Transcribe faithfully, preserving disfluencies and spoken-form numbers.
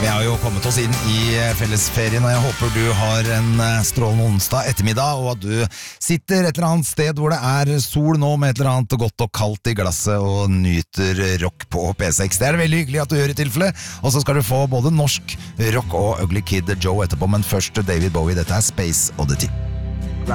vi har jo kommet oss inn i fellesferien, og jeg håper du har en strålende onsdag ettermiddag, og at du sitter et eller annet sted hvor det er sol nå med et eller annet godt og kaldt i glasset og nyter rock på P seks. Det er veldig hyggelig at du gjør i tilfelle, og så skal du få både norsk rock og Ugly Kid Joe etterpå, men først David Bowie. Dette er Space Oddity.